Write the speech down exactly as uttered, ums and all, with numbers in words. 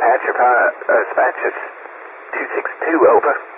Hatcher, uh, dispatch is two six two, over.